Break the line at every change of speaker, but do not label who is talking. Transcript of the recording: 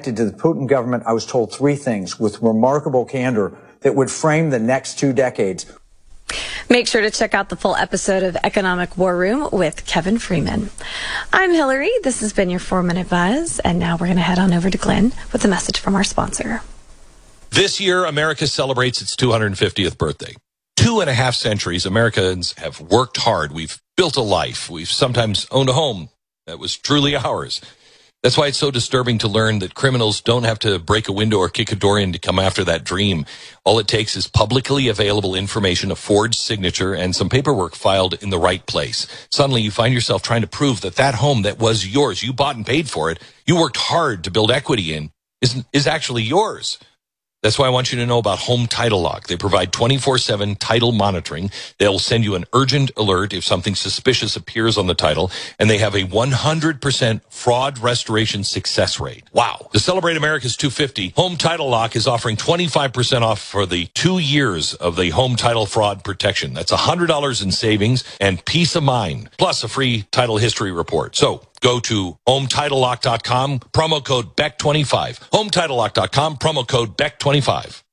connected to the Putin government, I was told three things with remarkable candor that would frame the next 2 decades.
Make sure to check out the full episode of Economic War Room with Kevin Freeman. I'm Hillary. This has been your 4-Minute Buzz. And now we're going to head on over to Glenn with a message from our sponsor.
This year, America celebrates its 250th birthday. 2.5 centuries, Americans have worked hard. We've built a life. We've sometimes owned a home that was truly ours. That's why it's so disturbing to learn that criminals don't have to break a window or kick a door in to come after that dream. All it takes is publicly available information, a forged signature, and some paperwork filed in the right place. Suddenly, you find yourself trying to prove that that home that was yours, you bought and paid for it, you worked hard to build equity in, is actually yours. That's why I want you to know about Home Title Lock. They provide 24/7 title monitoring. They'll send you an urgent alert if something suspicious appears on the title, and they have a 100% fraud restoration success rate. Wow. To celebrate America's 250, Home Title Lock is offering 25% off for the 2 years of the home title fraud protection. That's $100 in savings and peace of mind, plus a free title history report. So go to HomeTitleLock.com, promo code BECK25. HomeTitleLock.com, promo code BECK25.